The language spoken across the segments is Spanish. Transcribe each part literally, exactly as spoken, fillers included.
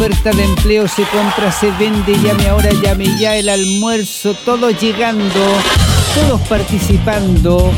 oferta de empleo, se compra, se vende, llame ahora, llame ya, el almuerzo, todos llegando, todos participando.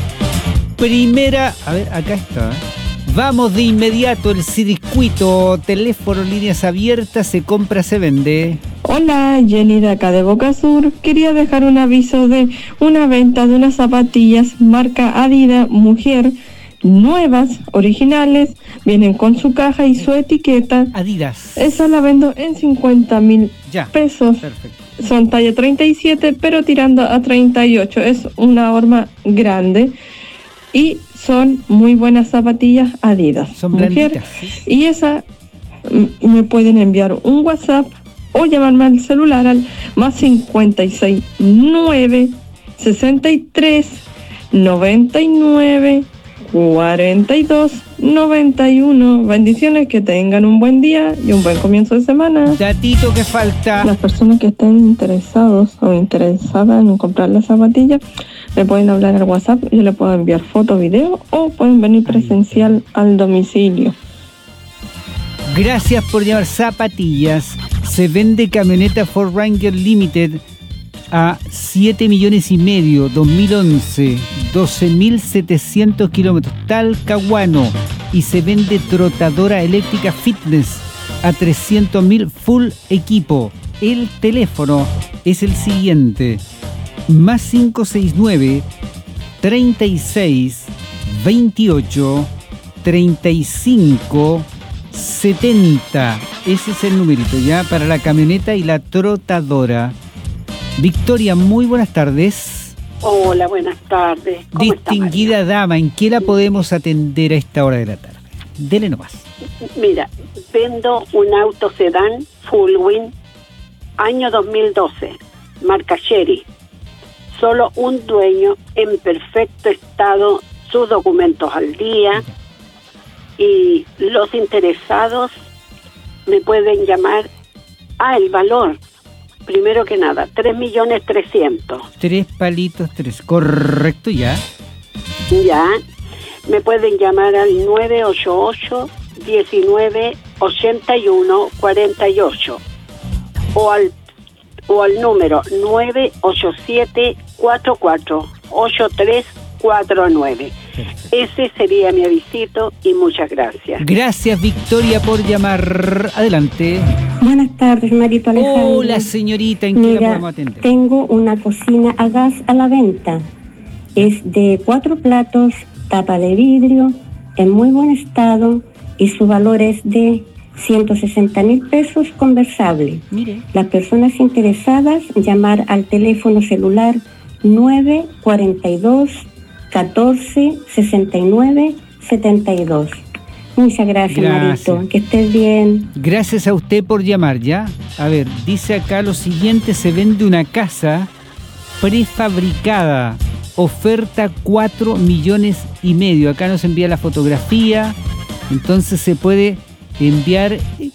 Primera, a ver, acá está. Vamos de inmediato, el circuito, teléfono, líneas abiertas, se compra, se vende. Hola, Jenny de acá de Boca Sur. Quería dejar un aviso de una venta de unas zapatillas marca Adidas Mujer, nuevas, originales, vienen con su caja y su etiqueta. Adidas. Esa la vendo en cincuenta mil pesos. Perfecto. Son talla treinta y siete, pero tirando a treinta y ocho. Es una horma grande y son muy buenas zapatillas Adidas. Son Mujer. blanditas, ¿sí? Y esa mm, me pueden enviar un WhatsApp o llamarme al celular al más cincuenta y seis, nueve, sesenta y tres, noventa y nueve, cuarenta y dos, noventa y uno. Bendiciones, que tengan un buen día y un buen comienzo de semana. Datito que falta. Las personas que estén interesados o interesadas en comprar las zapatillas me pueden hablar al WhatsApp, yo le puedo enviar foto, video o pueden venir presencial al domicilio. Gracias por llevar zapatillas. Se vende camioneta Ford Ranger Limited a siete millones y medio, dos mil once, doce mil setecientos kilómetros, Talcahuano. Y se vende trotadora eléctrica Fitness a trescientos mil full equipo. El teléfono es el siguiente: más cinco seis nueve, treinta y seis, veintiocho, treinta y cinco, setenta. Ese es el numerito ya para la camioneta y la trotadora. Victoria, muy buenas tardes. Hola, buenas tardes. ¿Cómo Distinguida está, dama, ¿en qué la podemos atender a esta hora de la tarde? Dele nomás. Mira, vendo un auto sedán Fullwing, año dos mil doce, marca Chery. Solo un dueño, en perfecto estado, sus documentos al día. Y los interesados me pueden llamar a el valor. Primero que nada, tres millones trescientos. Tres palitos, tres. Correcto, ya. Ya. Me pueden llamar al nueve ocho ocho, diecinueve, ochenta y uno, cuarenta y ocho. O al, o al número nueve ocho siete, cuatro cuatro, ocho tres cuatro nueve. Ese sería mi avisito y muchas gracias. Gracias, Victoria, por llamar. Adelante. Buenas tardes, Marito Alejandro. Hola, señorita, ¿en qué Mira, la podemos atender? tengo una cocina a gas a la venta. Es de cuatro platos, tapa de vidrio, en muy buen estado y su valor es de ciento sesenta mil pesos conversable. Mire. Las personas interesadas, llamar al teléfono celular nueve cuarenta y dos, catorce, sesenta y nueve, setenta y dos. Muchas gracias, Gracias. Marito. Que estés bien. Gracias a usted por llamar, ¿ya? A ver, dice acá lo siguiente: se vende una casa prefabricada, oferta cuatro millones y medio. Acá nos envía la fotografía, entonces se puede enviar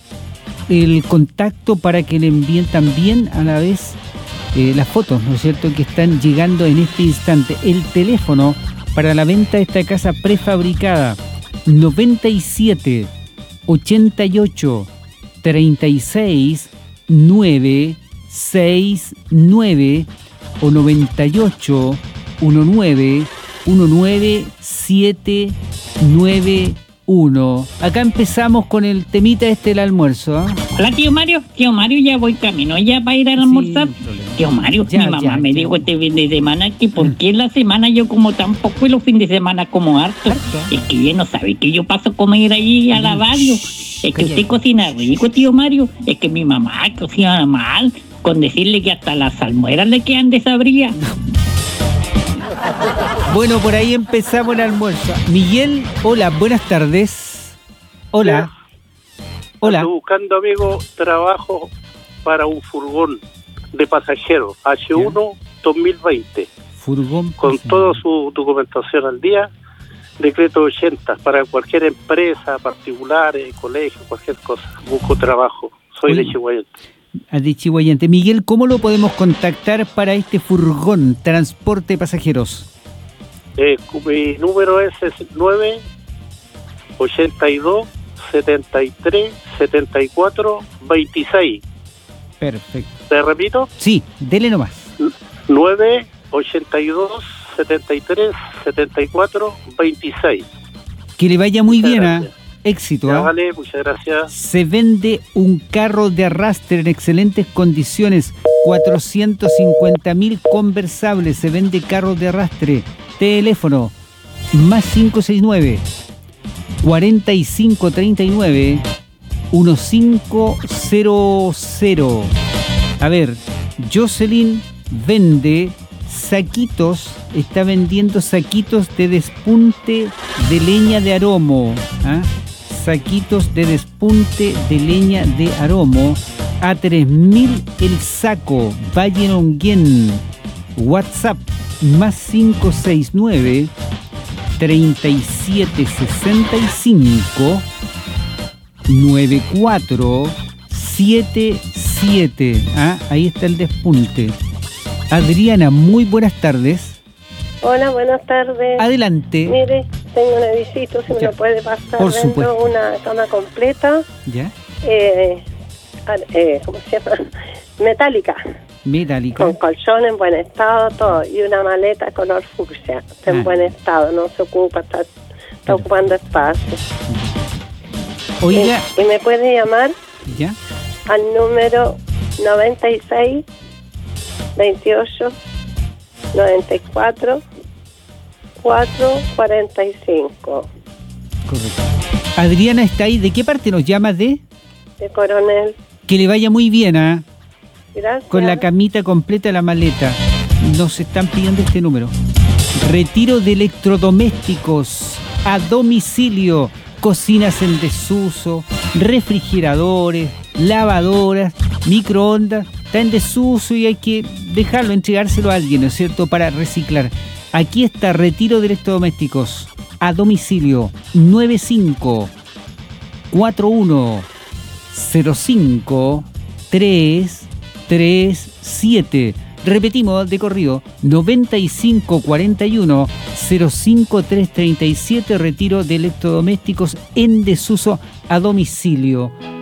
el contacto para que le envíen también a la vez eh, las fotos, ¿no es cierto?, que están llegando en este instante. El teléfono para la venta de esta casa prefabricada: noventa y siete, ochenta y ocho, treinta y seis, nueve seis nueve o noventa y ocho, diecinueve, diecinueve, siete nueve uno. Acá empezamos con el temita este del almuerzo, ¿eh? Hola, tío Mario. Tío Mario, ya voy camino ya para ir a almorzar. Sí, tío Mario, ya, mi mamá ya, me ya. dijo este fin de semana que por qué en la semana yo como tan poco y los fines de semana como harto. harto. Es que ella no sabe que yo paso a comer ahí a la radio. Es que usted cocina rico, tío Mario. Es que mi mamá cocina mal, con decirle que hasta las almueras le quedan desabridas. Bueno, por ahí empezamos el almuerzo. Miguel, hola, buenas tardes. Hola. Hola. Estoy buscando, amigo, trabajo para un furgón de pasajeros H uno dos mil veinte. Furgón con toda su documentación al día. Decreto ochenta para cualquier empresa, particulares, colegio, cualquier cosa. Busco trabajo. Soy Oye. de Chihuayante. De Chihuayante. Miguel, ¿cómo lo podemos contactar para este furgón, transporte de pasajeros? Eh, mi número es nueve ochenta y dos, setenta y tres, setenta y cuatro, veintiséis. Perfecto. ¿Te repito? Sí, dele nomás. nueve ochenta y dos, setenta y tres, setenta y cuatro, veintiséis. Que le vaya muy Muchas bien, ¿ah? gracias. Éxito, Ya, ¿ah? vale, muchas gracias. Se vende un carro de arrastre en excelentes condiciones, cuatrocientos cincuenta mil conversables. Se vende carro de arrastre. Teléfono más cinco seis nueve, cuarenta y cinco treinta y nueve, quince. A ver, Jocelyn vende saquitos, está vendiendo saquitos de despunte de leña de aromo, ¿ah? Saquitos de despunte de leña de aromo a tres mil el saco. Valle Longuén. WhatsApp más cinco seis nueve, treinta y siete sesenta y cinco, noventa y cuatro setenta y siete. ¿Ah? Ahí está el despunte. Adriana, muy buenas tardes. Hola, buenas tardes. Adelante. Mire, tengo un avisito, si me Ya. lo puede pasar. Por Vendo supuesto. una cama completa, ¿Ya? eh, eh, ¿cómo se llama? Metálica, Metálica. con colchón en buen estado, todo, y una maleta color fucsia, está Ah. en buen estado, no se ocupa, está, está Claro. ocupando espacio. Oiga, Y, y me puede llamar ¿ya? al número noventa y seis, veintiocho, noventa y cuatro, cuatro cuarenta y cinco. Correcto. Adriana está ahí. ¿De qué parte nos llama? De De Coronel. que le vaya muy bien, ¿ah? Gracias. Con la camita completa, la maleta. Nos están pidiendo este número. Retiro de electrodomésticos a domicilio. Cocinas en desuso, refrigeradores, lavadoras, microondas. Está en desuso y hay que dejarlo, entregárselo a alguien, ¿no es cierto?, para reciclar. Aquí está retiro de electrodomésticos a domicilio. Nueve cinco cuatro uno cero cinco tres tres siete. Repetimos de corrido, noventa y cinco cuarenta y uno cero cinco tres treinta y siete. Retiro de electrodomésticos en desuso a domicilio.